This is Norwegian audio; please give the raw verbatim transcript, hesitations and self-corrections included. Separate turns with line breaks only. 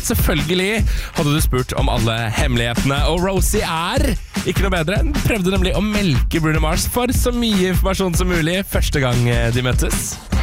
selvfølgelig hadde du spurt om alle hemmelighetene. Og Rosie er ikke noe bedre. Hun prøvde nemlig å melke Bruno Mars for så mye informasjon som mulig første gang de møttes.